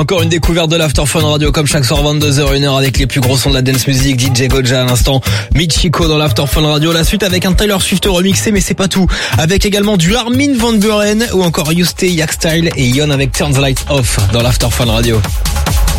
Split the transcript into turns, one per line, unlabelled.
Encore une découverte de l'After Fun Radio comme chaque soir 22h 1h avec les plus gros sons de la dance music. DJ Goja à l'instant, Michiko dans l'After Fun Radio. La suite avec un Taylor Swift remixé, mais c'est pas tout. Avec également du Armin van Buuren ou encore You Stay, Yak Style et Yon avec Turn the Lights Off dans l'After Fun Radio.